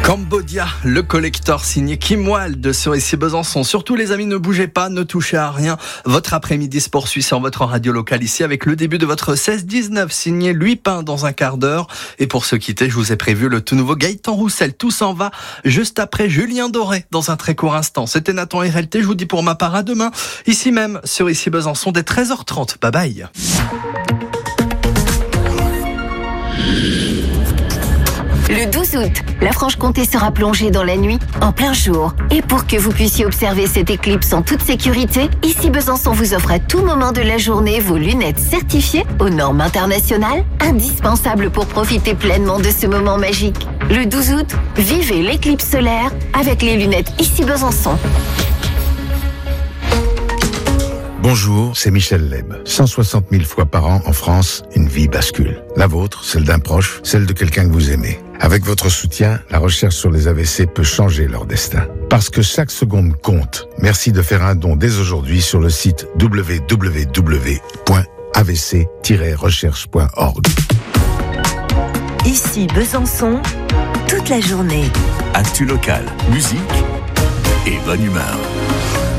Cambodia, le collector signé Kim Wilde sur ici Besançon. Surtout les amis, ne bougez pas, ne touchez à rien. Votre après-midi se poursuit sur votre radio locale ici avec le début de votre 16-19 signé Louis Pain dans un quart d'heure. Et pour se quitter, je vous ai prévu le tout nouveau Gaëtan Roussel. Tout s'en va juste après Julien Doré dans un très court instant. C'était Nathan RLT, je vous dis pour ma part à demain. Ici même sur ici Besançon dès 13h30. Bye bye. Le 12 août, la Franche-Comté sera plongée dans la nuit en plein jour. Et pour que vous puissiez observer cette éclipse en toute sécurité, ici Besançon vous offre à tout moment de la journée vos lunettes certifiées aux normes internationales, indispensables pour profiter pleinement de ce moment magique. Le 12 août, vivez l'éclipse solaire avec les lunettes ici Besançon. Bonjour, c'est Michel Leb. 160 000 fois par an en France, une vie bascule. La vôtre, celle d'un proche, celle de quelqu'un que vous aimez. Avec votre soutien, la recherche sur les AVC peut changer leur destin. Parce que chaque seconde compte. Merci de faire un don dès aujourd'hui sur le site www.avc-recherche.org. Ici Besançon, toute la journée. Actu locale, musique et bonne humeur.